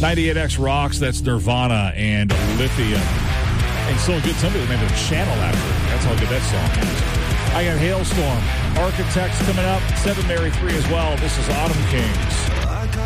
98X rocks. That's Nirvana and Lithium. And so good. Somebody made a channel after it. That's how good that song is. I got Hailstorm. Architects coming up. 7 Mary 3 as well. This is Autumn Kings.